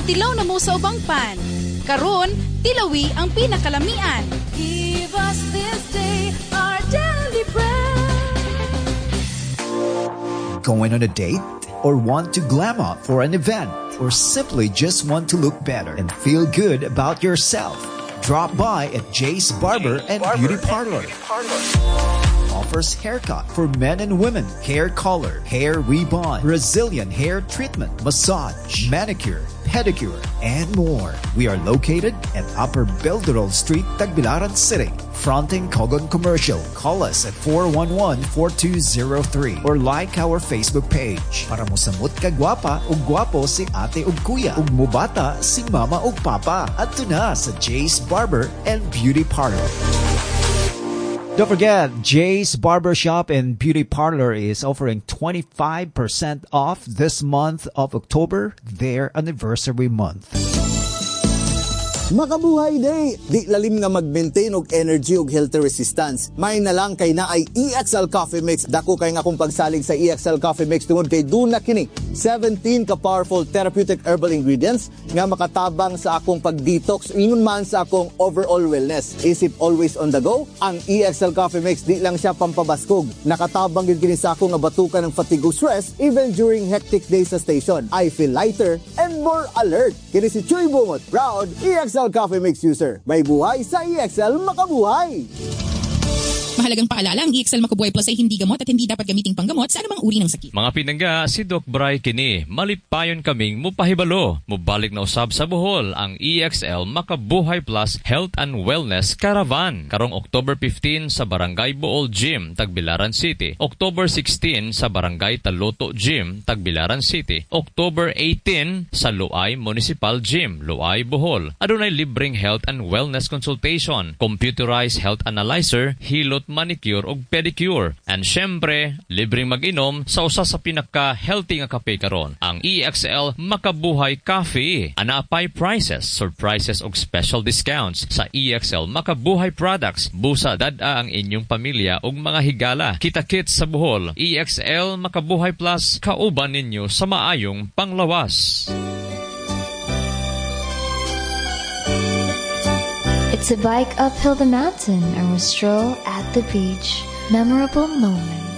makatilaw na mo sa ubang pan. Karon, tilawi ang pinakalamian. Give us this day our daily bread. Going on a date? Or want to glam up for an event? Or simply just want to look better and feel good about yourself? Drop by at Jay's Barber and Beauty Parlor. Offers haircut for men and women, hair color, hair rebond, Brazilian hair treatment, massage, manicure, pedicure, and more. We are located at Upper Belderol Street, Tagbilaran City, fronting Cogon Commercial. Call us at 411-4203 or like our Facebook page. Para mo samot ka gwapa o gwapo si ate o kuya, ug mubata si mama o papa. Adto na sa Jay's Barber and Beauty Parlor. Don't forget, Jay's Barbershop and Beauty Parlor is offering 25% off this month of October, their anniversary month. Makabuhay day! Di lalim nga mag-maintain og energy og healthy resistance. May na lang kay na ay EXL Coffee Mix. Dako kay nga akong pagsalig sa EXL Coffee Mix tungod kay duna kini 17 ka powerful therapeutic herbal ingredients nga makatabang sa akong pag-detox ingon man sa akong overall wellness. Isip always on the go, ang EXL Coffee Mix di lang siya pampabaskog. Nakatabang gid kini sa akong nga batukan ng fatigue o stress even during hectic days sa station. I feel lighter and more alert. Kini si Chuy Bungot, proud EXL Coffee Mix user. May buhay sa EXL Makabuhay! Mahalagang paalala, ang EXL Makabuhay Plus ay hindi gamot at hindi dapat gamiting panggamot sa anumang uri ng sakit. Mga pinangga, si Doc Bry kini. Malipayon kaming mupahibalo. Mubalik na usab sa Bohol ang EXL Makabuhay Plus Health and Wellness Caravan. Karong October 15 sa Barangay Bool Gym, Tagbilaran City. October 16 sa Barangay Taloto Gym, Tagbilaran City. October 18 sa Luay Municipal Gym, Luay, Bohol. Adunay libreng health and wellness consultation, computerized health analyzer, hilot manicure ug pedicure. And syempre, libreng mag-inom sa usa sa pinaka-healthy nga kape karon, ang EXL Makabuhay Coffee. Anapay prices, surprises ug special discounts sa EXL Makabuhay products. Busa dada ang inyong pamilya ug mga higala. Kita-kits sa Bohol. EXL Makabuhay Plus, kauban ninyo sa maayong panglawas. It's a bike uphill the mountain or a stroll at the beach. Memorable moments.